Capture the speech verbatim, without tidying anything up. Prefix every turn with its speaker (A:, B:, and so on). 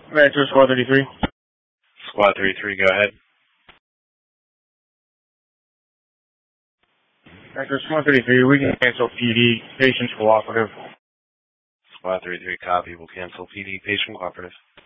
A: Rancher Squad thirty-three.
B: Squad thirty-three, go ahead.
A: Rancher Squad thirty-three, we can cancel P D. Patient's cooperative.
B: Squad thirty-three, copy. We'll cancel P D. Patient cooperative.